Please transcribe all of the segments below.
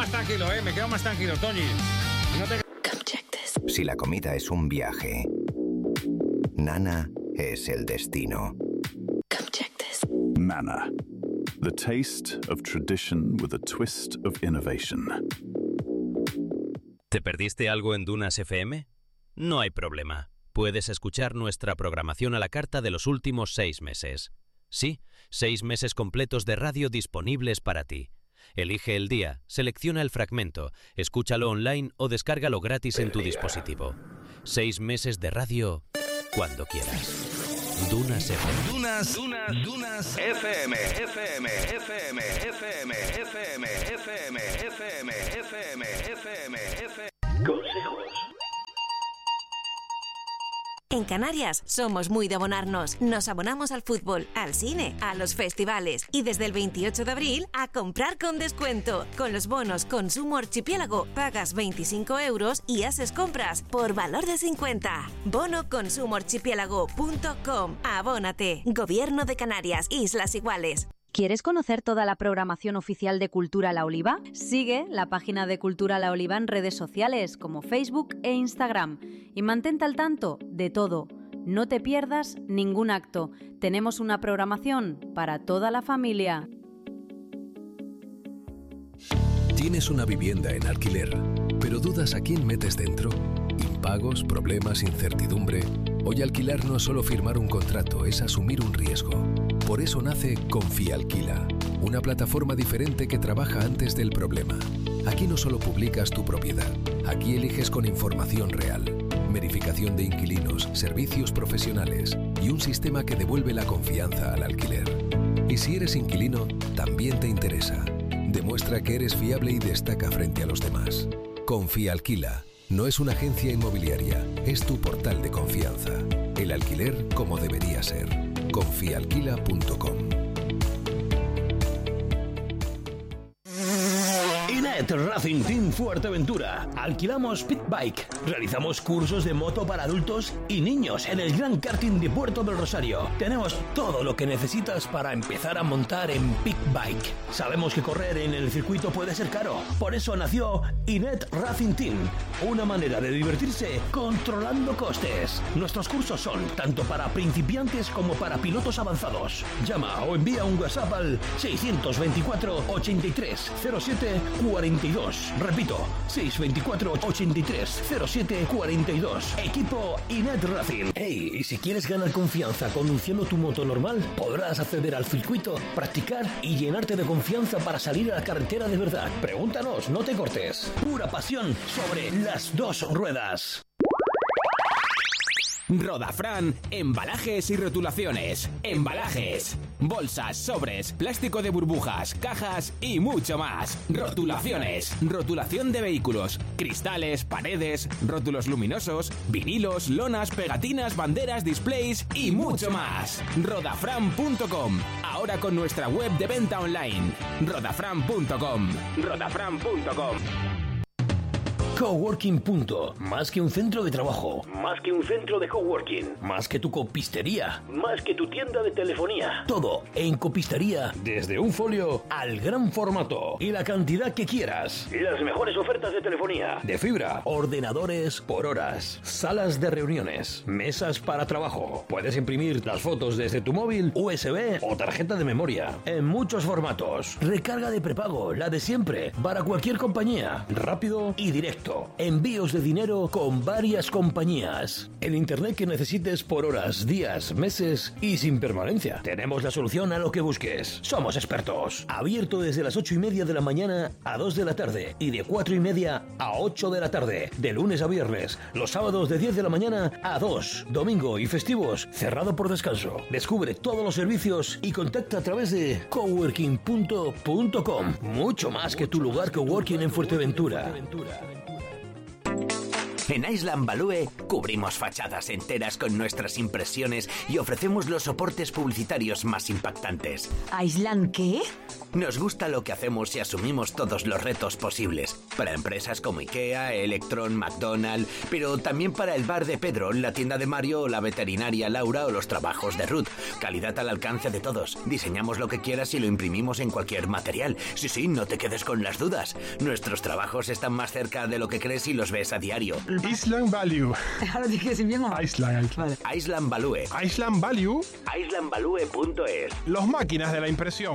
más tranquilo, me quedo más tranquilo, Tony. No te... Si la comida es un viaje, Nana es el destino. Nana, the taste of tradition with a twist of innovation. ¿Te perdiste algo en Dunas FM? No hay problema. Puedes escuchar nuestra programación a la carta de los últimos 6 meses. Sí, 6 meses completos de radio disponibles para ti. Elige el día, selecciona el fragmento, escúchalo online o descárgalo gratis en tu dispositivo. 6 meses de radio cuando quieras. Dunas FM. Dunas FM. Consejos. En Canarias somos muy de abonarnos. Nos abonamos al fútbol, al cine, a los festivales y desde el 28 de abril a comprar con descuento. Con los bonos Consumo Archipiélago pagas 25 € y haces compras por valor de 50. Bonoconsumoarchipiélago.com. Abónate. Gobierno de Canarias, Islas Iguales. ¿Quieres conocer toda la programación oficial de Cultura La Oliva? Sigue la página de Cultura La Oliva en redes sociales como Facebook e Instagram y mantente al tanto de todo. No te pierdas ningún acto. Tenemos una programación para toda la familia. Tienes una vivienda en alquiler, pero dudas a quién metes dentro. Impagos, problemas, incertidumbre. Hoy alquilar no es solo firmar un contrato, es asumir un riesgo. Por eso nace Confialquila, una plataforma diferente que trabaja antes del problema. Aquí no solo publicas tu propiedad, aquí eliges con información real, verificación de inquilinos, servicios profesionales y un sistema que devuelve la confianza al alquiler. Y si eres inquilino, también te interesa. Demuestra que eres fiable y destaca frente a los demás. Confialquila. No es una agencia inmobiliaria, es tu portal de confianza. El alquiler como debería ser. Confialquila.com. Inet Racing Team Fuerteventura. Alquilamos Pit Bike. Realizamos cursos de moto para adultos y niños en el Gran Karting de Puerto del Rosario. Tenemos todo lo que necesitas para empezar a montar en Pit Bike. Sabemos que correr en el circuito puede ser caro. Por eso nació Inet Racing Team. Una manera de divertirse controlando costes. Nuestros cursos son tanto para principiantes como para pilotos avanzados. Llama o envía un WhatsApp al 624 83 07 42. Repito, 624 83 07 42. Equipo Inet Racing. Hey, y si quieres ganar confianza conduciendo tu moto normal, podrás acceder al circuito, practicar y llenarte de confianza para salir a la carretera de verdad. Pregúntanos, no te cortes. Pura pasión sobre las dos ruedas. Rodafran, embalajes y rotulaciones. Embalajes, bolsas, sobres, plástico de burbujas, cajas y mucho más. Rotulaciones, rotulación de vehículos, cristales, paredes, rótulos luminosos, vinilos, lonas, pegatinas, banderas, displays y mucho más. Rodafran.com. Ahora con nuestra web de venta online. Rodafran.com. Rodafran.com. Coworking. Más que un centro de trabajo, más que un centro de coworking, más que tu copistería, más que tu tienda de telefonía. Todo en copistería, desde un folio al gran formato y la cantidad que quieras. Las mejores ofertas de telefonía, de fibra, ordenadores por horas, salas de reuniones, mesas para trabajo. Puedes imprimir las fotos desde tu móvil, USB o tarjeta de memoria, en muchos formatos. Recarga de prepago, la de siempre, para cualquier compañía, rápido y directo. Envíos de dinero con varias compañías. El internet que necesites por horas, días, meses y sin permanencia. Tenemos la solución a lo que busques. Somos expertos. Abierto desde las 8:30 de la mañana a 2 de la tarde y de 4:30 a 8 de la tarde. De lunes a viernes. Los sábados de 10 de la mañana a 2. Domingo y festivos cerrado por descanso. Descubre todos los servicios y contacta a través de coworking.com. Mucho más que tu lugar coworking en Fuerteventura. En Island Value cubrimos fachadas enteras con nuestras impresiones y ofrecemos los soportes publicitarios más impactantes. ¿Island qué? Nos gusta lo que hacemos y asumimos todos los retos posibles. Para empresas como IKEA, Electron, McDonald's, pero también para el bar de Pedro, la tienda de Mario, la veterinaria Laura o los trabajos de Ruth. Calidad al alcance de todos. Diseñamos lo que quieras y lo imprimimos en cualquier material. Sí, no te quedes con las dudas. Nuestros trabajos están más cerca de lo que crees y los ves a diario. Island Value. Ahora dije si bien o mal. Island. Vale. Island Value. Island Value. islandvalue.es. Los máquinas de la impresión.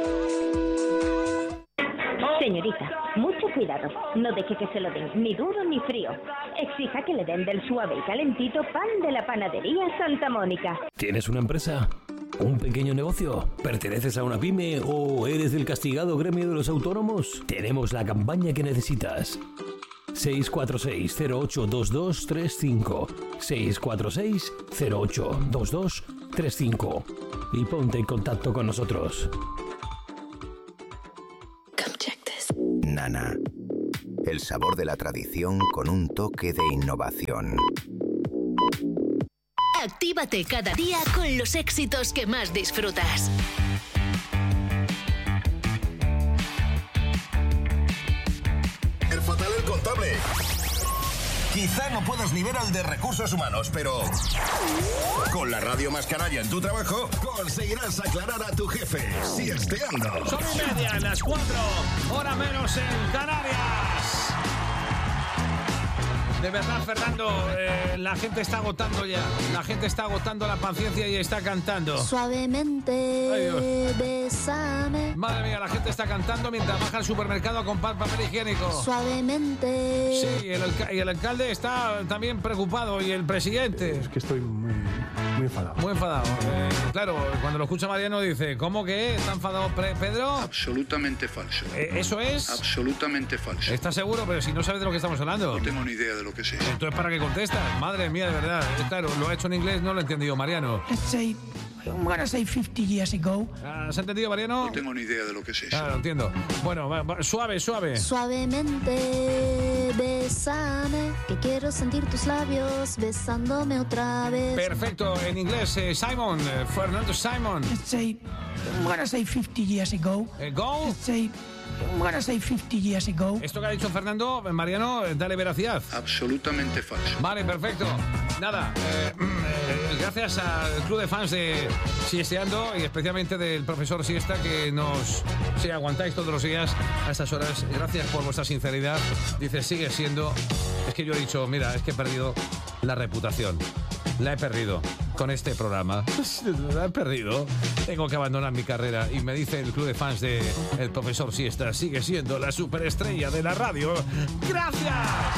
Señorita, mucho cuidado. No deje que se lo den ni duro ni frío. Exija que le den del suave y calentito pan de la panadería Santa Mónica. ¿Tienes una empresa? ¿Un pequeño negocio? ¿Perteneces a una pyme o eres del castigado gremio de los autónomos? Tenemos la campaña que necesitas. 646-082235 646-082235 y ponte en contacto con nosotros. Nana. El sabor de la tradición con un toque de innovación. Actívate cada día con los éxitos que más disfrutas. El fatal el contable. Quizá no puedas ni ver al de recursos humanos, pero con la radio más canaria en tu trabajo conseguirás aclarar a tu jefe siesteando. Son 1:30, las 4, hora menos en Canarias. De verdad, Fernando, la gente está agotando ya. La gente está agotando la paciencia y está cantando. Suavemente, bésame. Madre mía, la gente está cantando mientras baja al supermercado a comprar papel higiénico. Suavemente. Sí, y el alcalde está también preocupado y el presidente. Es que estoy muy enfadado. Muy enfadado. Claro, cuando lo escucha Mariano dice, ¿cómo que está enfadado Pedro? Absolutamente falso. ¿Eso es? Absolutamente falso. ¿Estás seguro? Pero si no sabes de lo que estamos hablando. No tengo ni idea de lo que es eso. Entonces, ¿para qué contestas? Madre mía, de verdad. Claro, lo ha hecho en inglés, no lo he entendido, Mariano. I'm gonna say 50 years ago. ¿Has entendido, Mariano? No tengo ni idea de lo que es eso. Claro, entiendo. Bueno, suave. Suavemente, bésame, que quiero sentir tus labios besándome otra vez. Perfecto, en inglés, Simon, Fernando Simon. I'm gonna say 50 years ago. Go. I'm gonna say 50 years ago. Esto que ha dicho Fernando, Mariano, dale veracidad. Absolutamente falso. Vale, perfecto. Nada, gracias al club de fans de Siesteando y especialmente del profesor Siesta que nos aguantáis todos los días a estas horas. Gracias por vuestra sinceridad. Dice, sigue siendo... Es que yo he dicho, mira, es que he perdido la reputación. La he perdido con este programa. La he perdido. Tengo que abandonar mi carrera. Y me dice el club de fans de el profesor Siesta, sigue siendo la superestrella de la radio. ¡Gracias!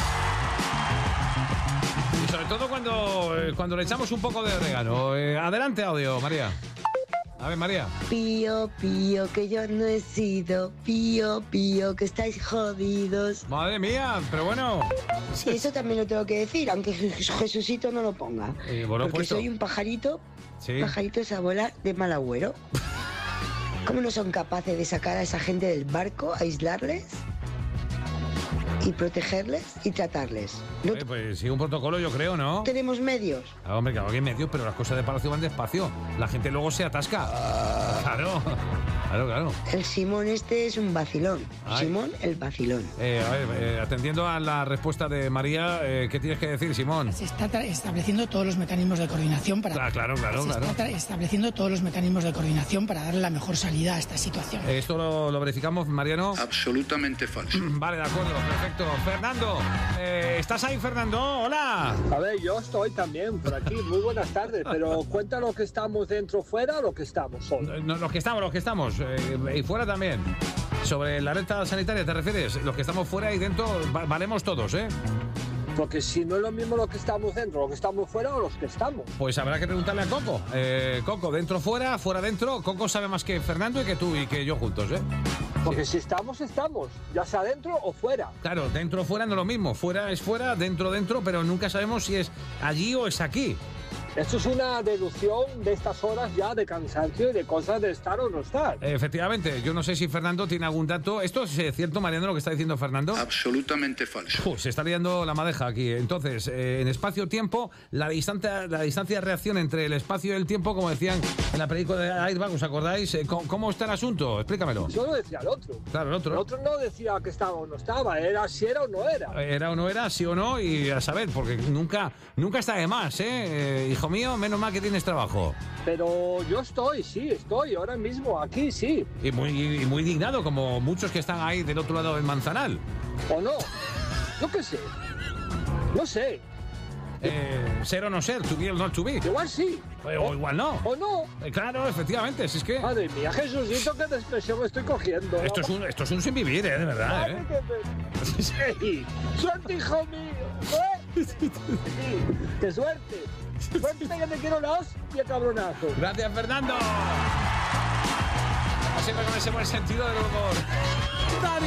Y sobre todo cuando le echamos un poco de orégano. Adelante, audio, María. A ver, María. Pío, que yo no he sido. Pío, que estáis jodidos. Madre mía, pero bueno. Sí, eso también lo tengo que decir, aunque Jesucito no lo ponga. Bueno, porque soy un pajarito, sí. Pajaritos a volar de mal agüero. ¿Cómo no son capaces de sacar a esa gente del barco, aislarles y protegerles y tratarles? ¿No? Pues sí, un protocolo yo creo, ¿no? Tenemos medios. Hombre, claro que hay medios, pero las cosas de Palacio van despacio. La gente luego se atasca. Claro. El Simón este es un vacilón. Ay. Simón, el vacilón. Atendiendo a la respuesta de María, ¿qué tienes que decir, Simón? Se está estableciendo todos los mecanismos de coordinación para... Claro. Se está estableciendo todos los mecanismos de coordinación para darle la mejor salida a esta situación. ¿Esto lo verificamos, Mariano? Absolutamente falso. Vale, de acuerdo, perfecto. Fernando, ¿estás ahí, Fernando? Hola. A ver, yo estoy también por aquí. Muy buenas tardes, pero cuéntanos que estamos dentro, fuera o lo que estamos solo. No, los que estamos. Y fuera también. Sobre la alerta sanitaria, ¿te refieres? Los que estamos fuera y dentro, valemos todos, ¿eh? Porque si no es lo mismo lo que estamos dentro, lo que estamos fuera o los que estamos. Pues habrá que preguntarle a Coco. Coco, dentro, fuera, fuera, dentro. Coco sabe más que Fernando y que tú y que yo juntos, ¿eh? Porque si estamos, ya sea dentro o fuera. Claro, dentro o fuera no es lo mismo. Fuera es fuera, dentro, pero nunca sabemos si es allí o es aquí. Esto es una deducción de estas horas ya de cansancio y de cosas de estar o no estar. Efectivamente, yo no sé si Fernando tiene algún dato. ¿Esto es cierto, Mariano, lo que está diciendo Fernando? Absolutamente falso. Se está liando la madeja aquí. Entonces, en espacio-tiempo, la distancia de reacción entre el espacio y el tiempo, como decían en la película de Airbag, ¿os acordáis? ¿Cómo está el asunto? Explícamelo. Yo lo decía el otro. Claro, el otro. El otro no decía que estaba o no estaba, era si era o no era. Era o no era, sí o no, y a saber, porque nunca está de más, hijo mío, menos mal que tienes trabajo. Pero yo estoy ahora mismo aquí, sí. Y muy dignado, como muchos que están ahí del otro lado del Manzanal. ¿O no? Yo qué sé. No sé. Ser o no ser, to be or not to be. Igual sí. O igual no. ¿O no? Claro, efectivamente, si es que... Madre mía, Jesucito, qué expresión estoy cogiendo. Esto es un sin vivir, de verdad, Sí. ¡Suerte, hijo mío! Sí. ¡Qué suerte! ¡Suerte que te quiero la hostia, cabronazo! Gracias, Fernando. Siempre con ese buen sentido del humor.